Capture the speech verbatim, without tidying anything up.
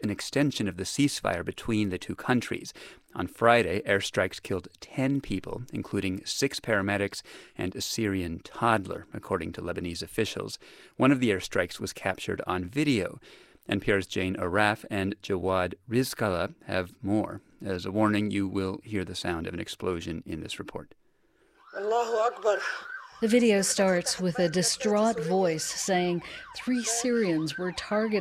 an extension of the ceasefire between the two countries. On Friday, airstrikes killed ten people, including six paramedics and a Syrian toddler, according to Lebanese officials. One of the airstrikes was captured on video. N P R's Jane Araf and Jawad Rizkallah have more. As a warning, you will hear the sound of an explosion in this report. Allahu Akbar. The video starts with a distraught voice saying three Syrians were targeted